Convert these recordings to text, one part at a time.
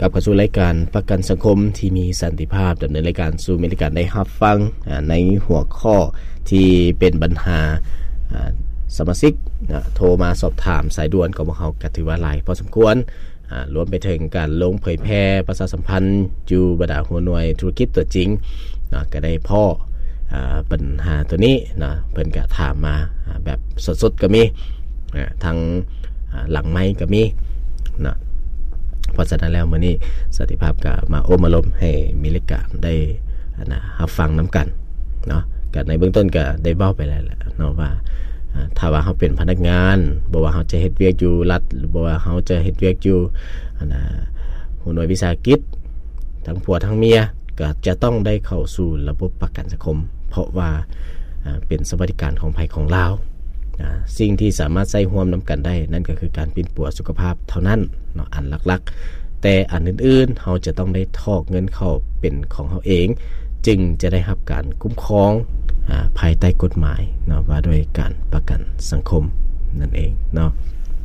กับเข้าสู่รายการประกันสังคมที่มีสันติภาพดำเนินรายการสู่มีรายการได้รับฟังในหัวข้อที่เป็นปัญหาสมาชิกโทรมาสอบถามสายด่วนของพวกเขาก็ถือว่าหลายพอสมควรรวมไปถึงการลงเผยแพร่ประชาสัมพันธ์อยู่บรรดาหัวหน่วยธุรกิจตัวจริงก็ได้พ่อปัญหาตัวนี้เพิ่นก็ถามมาแบบสดๆก็มีทางหลังไมค์ก็มีเพราะฉะนั้นแล้วมื้อนี้สันติภาพก็มาอบรมให้มีรายการได้รับฟังนํากันเนาะก็ในเบื้องต้นก็ได้เว้าไปแล้วแหละเนาะว่าถ้าว่าเฮาเป็นพนักงานบ่ว่าเฮาจะเฮ็ดเวียกอยู่รัฐหรือบ่ว่าเฮาจะเฮ็ดเวียกอยู่หัวหน่วยวิสาหกิจทั้งผัวทั้งเมียก็จะต้องได้เข้าสู่ระบบประกันสังคมเพราะว่าเป็นสวัสดิการของภัยของลาวสิ่งที่สามารถใช้ร่วมนํากันได้นั่นก็คือการปิ่นปัวสุขภาพเท่านั้นเนาะอันหลักๆแต่อันอื่นๆเฮาจะต้องได้ทอกเงินเข้าเป็นของเฮาเองจึงจะได้รับการคุ้มครองภายใต้กฎหมายเนาะว่าด้วยการประกันสังคมนั่นเองเนาะ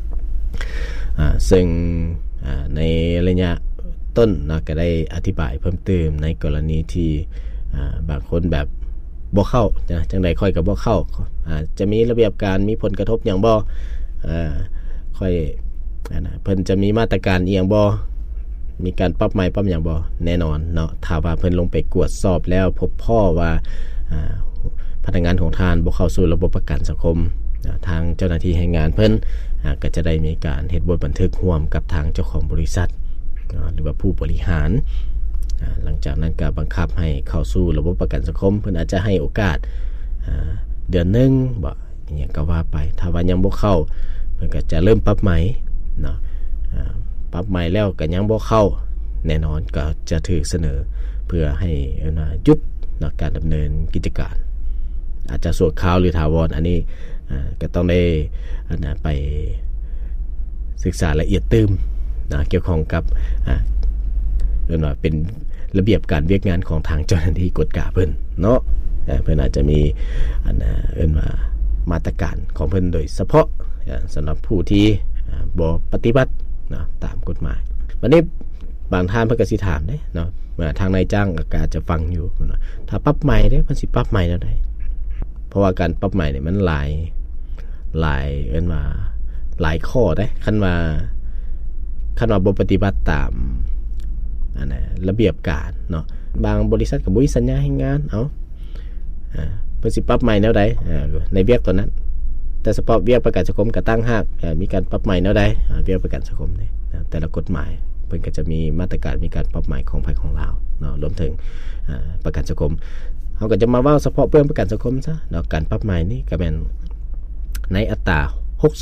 ซึ่งในระยะต้นนะก็ได้อธิบายเพิ่มเติมในกรณีที่บางคนแบบบ่เข้าจังได๋ค่อยก็บ่เข้าจะมีระเบียบการมีผลกระทบหยังบ่ค่อยเพิ่นจะมีมาตรการอีหยังบ่มีการปรับใหม่ปรับหยังบ่แน่นอนเนาะถ้าว่าเพิ่นลงไปตรวจสอบแล้วพบพ่อว่าพนักงานของท่านบ่เข้าสู่ระบบประกันสังคมทางเจ้าหน้าที่แรงงานเพิ่นก็จะได้มีการเฮ็ดบทบันทึกร่วมกับทางเจ้าของบริษัทหรือว่าผู้บริหารหลังจากนั้นก็บังคับให้เข้าสู่ระบบประกันสังคมเพิ่นอาจจะให้โอกาสเดือนนึงบ่อย่างเงี้ยก็ว่าไปถ้าว่ายังบ่เข้าเพิ่นก็จะเริ่มปรับใหม่เนาะปรับใหม่แล้วก็ยังบ่เข้าแน่นอนก็จะถูกเสนอเพื่อให้หยุดการดำเนินกิจการอาจจะชั่วคราวหรือถาวรอันนี้ก็ต้องได้ไปศึกษาละเอียดตึมเกี่ยวข้องกับว่าเป็นระเบียบการเวียกงานของทางเจ้าหน้าที่กฎกาเพิ่นเนาะเพิ่นอาจจะมีว่ามาตรการของเพิ่นโดยเฉพาะสำหรับผู้ที่บ่ปฏิบัติตามกฎหมายวันนี้บางท่านเพิ่นก็สิถามเด้เนาะทางนายจ้างก็อาจจะฟังอยู่ถ้าปรับใหม่เด้เพิ่นสิปรับใหม่แนวใดเพราะว่าการปรับใหม่นี่มันหลายว่าหลายข้อเด้คันว่าบ่ปฏิบัติตามระเบียบการเนาะบางบริษัทก็บ่มีสัญญาให้งานเพิ่นสิปรับใหม่แนวใดในเวียกตัวนั้นแต่เฉพาะเวียกประกันสังคมก็ตั้งหากมีการปรับใหม่แนวใดเวียกประกันสังคมนี่แต่ละกฎหมายเพิ่นก็จะมีมาตรการมีการปรับใหม่ของภายของลาวเนาะรวมถึงประกันสังคมเฮาก็จะมาเว้าเฉพาะเรื่องประกันสังคมซะเนาะการปรับใหม่นี่ก็แม่นในอัตรา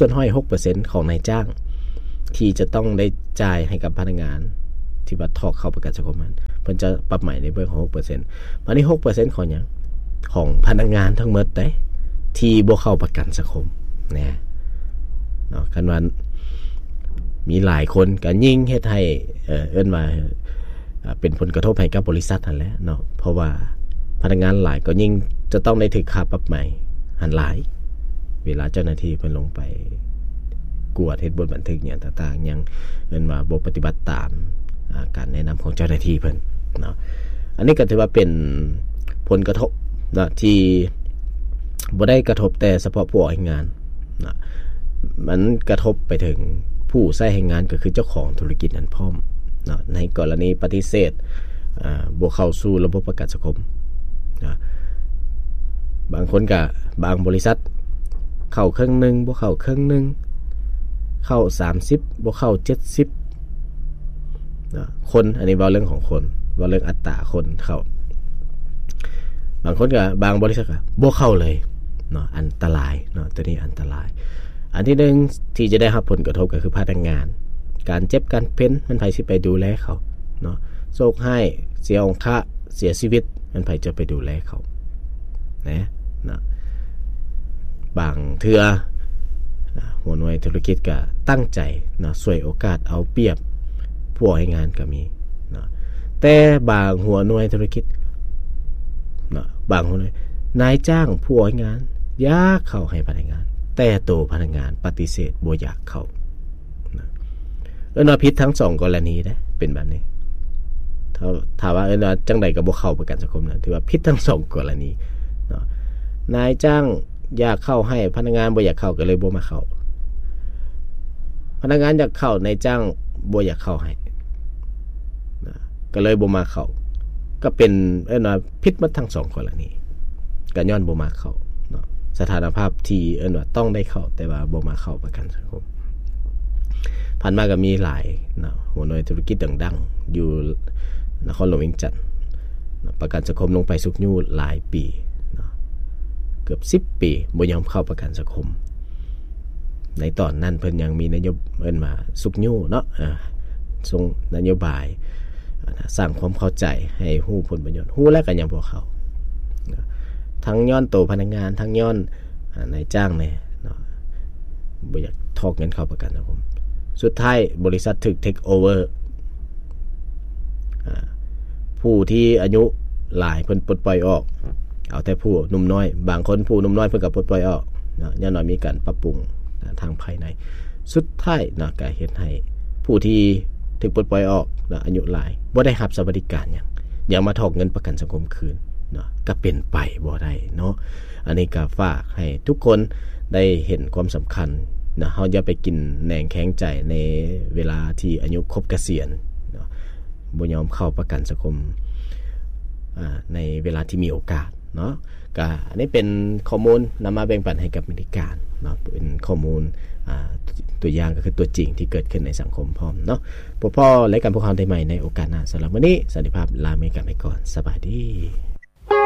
6% ของนายจ้างที่จะต้องได้จ่ายให้กับพนักงานที่ว่าทอกเข้าประกันสังคมนั้นเพิ่นจะปรับใหม่ในเรื่องของ 6% อันนี้ 6% ของหยังของพนักงานทั้งหมดเด้ที่บ่เข้าประกันสังคมนะเนาะคันว่ามีหลายคนก็ยิ่งเฮ็ดให้ว่าเป็นผลกระทบให้กับบริษัทนั่นแหละเนาะเพราะว่าพนักงานหลายก็ยิ่งจะต้องได้ถูกค่าปรับใหม่หันหลายเวลาเจ้าหน้าที่เพิ่นลงไปกวดเฮ็ดบทบันทึกเนี่ยต่างๆยังว่าบ่ปฏิบัติตามการแนะนําของเจ้าหน้าที่เพิ่นเนาะอันนี้ก็ถือว่าเป็นผลกระทบนะที่บ่ได้กระทบแต่เฉพาะผู้ให้งานนะมันกระทบไปถึงผู้ใช้แรงงานก็คือเจ้าของธุรกิจนั้นพร้อมนะในกรณีปฏิเสธบ่เข้าสู่ระบบประกันสังคมนะบางคนก็บางบริษัทเข้าครึ่งนึงบ่เข้าครึ่งนึงเข้า30บ่เข้า70คนอันนี้เว้าเรื่องของคนเว้าเรื่องอัตราคนเข้าบางคนก็บางบริษัทก็บ่เข้าเลยเนาะอันตรายเนาะตัวนี้อันตรายอันที่1ที่จะได้รับผลกระทบก็คือพนักงานการเจ็บการเป็นมันไผสิไปดูแลเขาเนาะโศกให้เสียองค์ค่าเสียชีวิตมันไผจะไปดูแลเขานะเนาะบางเทื่อหัวหน่วยธุรกิจก็ตั้งใจเนาะช่วยโอกาสเอาเปรียบผู้ให้งานก็มีเนาะแต่บางหัวหน่วยธุรกิจเนาะบางหัวหน่วยนายจ้างผู้ให้งานอยากเข้าให้พนักงานแต่ตัวพนักงานปฏิเสธบ่อยากเข้านะว่าผิดทั้ง2กรณีเด้เป็นแบบนี้ถ้าว่าจังใดก็บ่เข้าประกันสังคมนั้นถือว่าผิดทั้ง2กรณีเนาะนายจ้างอยากเข้าให้พนักงานบ่อยากเข้าก็เลยบ่มาเข้าพนักงานอยากเข้านายจ้างบ่อยากเข้าให้นะก็เลยบ่มาเข้าก็เป็นว่าผิดหมดทั้ง2กรณีก็ย้อนบ่มาเข้าเนาะสถานภาพที่ว่าต้องได้เข้าแต่ว่าบ่มาเข้าประกันสังคมผ่านมาก็มีหลายเนาะหัวหน่วยธุรกิจดังๆอยู่นครหลวงเวียงจันทน์ประกันสังคมลงไปสุกยู่หลายปีเนาะเกือบ10ปีบ่ยอมเข้าประกันสังคมในตอนนั้นเพิ่นยังมีนโยบายมาสุกยู่เนาะส่งนโยบายสร้างความเข้าใจให้ฮู้ผลประโยชน์ฮู้แล้วก็ยังบ่เข้าทั้งย้อนโตพนักงานทั้งย้อนนายจ้างเนี่ยเนาะบ่อยากทอกเงินเข้าประกันสังคมสุดท้ายบริษัทถูกเทคโอเวอร์ผู้ที่อายุหลายเพิ่นปลดปล่อยออกเอาแต่ผู้หนุ่มน้อยบางคนผู้หนุ่มน้อยเพิ่นก็ปลดปล่อยออกเนาะอย่างน้อยมีการปรับปรุงทางภายในสุดท้ายเนาะก็เฮ็ดให้ผู้ที่ถูกปลดปล่อยออกเนาะอายุหลายบ่ได้รับสวัสดิการหยังมาถอกเงินประกันสังคมคืนเนาะก็เป็นไปบ่ได้เนาะอันนี้ก็ฝากให้ทุกคนได้เห็นความสำคัญนะเฮาอย่าไปกินแหนงแข็งใจในเวลาที่อายุครบเกษียณเนาะบ่ยอมเข้าประกันสังคมในเวลาที่มีโอกาสเนาะก็อันนี้เป็นข้อมูลนำมาแบ่งปันให้กับมิตรการเนาะเป็นข้อมูลตัวอย่างก็คือตัวจริงที่เกิดขึ้นในสังคมพร้อมเนาะพบพ่อและกันพวกเขาได้ใหม่ในโอกาสหน้าสำหรับวันนี้สันติภาพลาเมกันไปก่อนสบายดี